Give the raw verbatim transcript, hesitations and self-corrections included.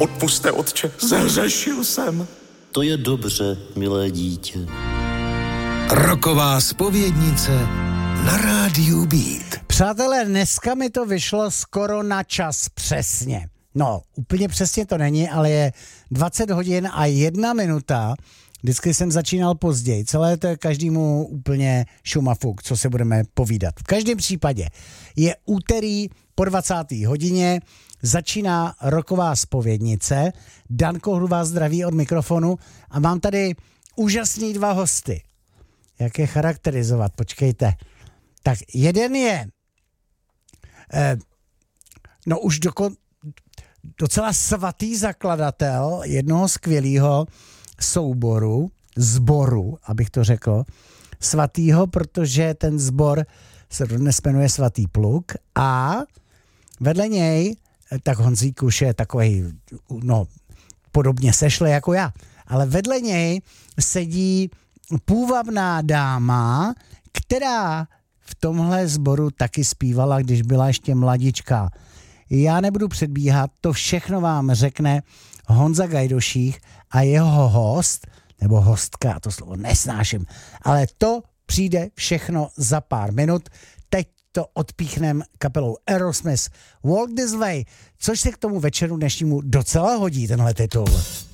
odpuste, otče, zhřešil jsem. To je dobře, milé dítě. Roková zpovědnice na rádiu Beat. Přátelé, dneska mi to vyšlo skoro na čas přesně. No, úplně přesně to není, ale je dvacet hodin a jedna minuta. Vždycky jsem začínal později. Celé to je každému úplně šumafuk, co se budeme povídat. V každém případě je úterý po dvacáté hodině, začíná roková zpovědnice. Danko Hru vás zdraví od mikrofonu a mám tady úžasný dva hosty. Jak je charakterizovat? Počkejte. Tak jeden je eh, no už doko, docela svatý zakladatel jednoho skvělého souboru, sboru, abych to řekl, svatýho, protože ten sbor se dnes jmenuje Svatý pluk a vedle něj, tak Honzík už je takovej, no, podobně sešle jako já, ale vedle něj sedí půvabná dáma, která v tomhle sboru taky zpívala, když byla ještě mladička. Já nebudu předbíhat, to všechno vám řekne Honza Gajdoších a jeho host, nebo hostka, to slovo nesnáším, ale to přijde všechno za pár minut. Teď to odpíchnem kapelou Aerosmith Walk This Way, což se k tomu večeru dnešnímu docela hodí, tenhle titul.